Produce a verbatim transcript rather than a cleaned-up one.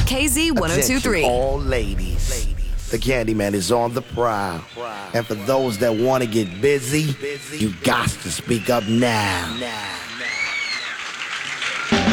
K Z ten twenty-three. All ladies, the Candyman is on the prowl. And for those that want to get busy, you got to speak up now.